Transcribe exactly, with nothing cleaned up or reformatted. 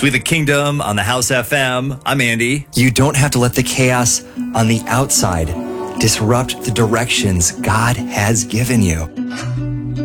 We the Kingdom on the House F M. I'm Andy. You don't have to let the chaos on the outside disrupt the directions God has given you.